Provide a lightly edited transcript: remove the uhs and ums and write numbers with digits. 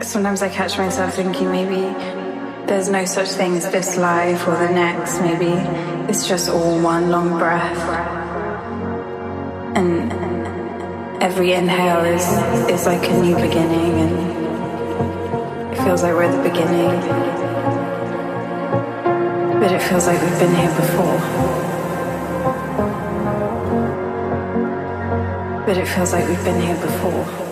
Sometimes I catch myself thinking maybe there's no such thing as this life or the next. Maybe it's just all one long breath. And every inhale is like a new beginning, and it feels like we're at the beginning. But it feels like we've been here before. But it feels like we've been here before.